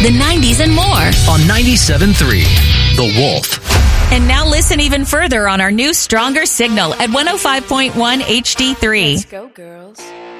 the 90s, and more. On 97.3, The Wolf. And now listen even further on our new Stronger signal at 105.1 HD3. Let's go, girls.